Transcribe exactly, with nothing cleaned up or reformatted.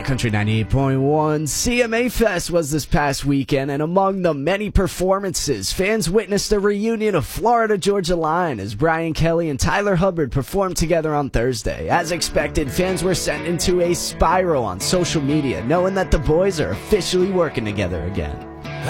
Country ninety-eight point one C M A Fest was this past weekend, and among the many performances, fans witnessed a reunion of Florida Georgia Line as Brian Kelly and Tyler Hubbard performed together on Thursday. As expected, fans were sent into a spiral on social media, knowing that the boys are officially working together again.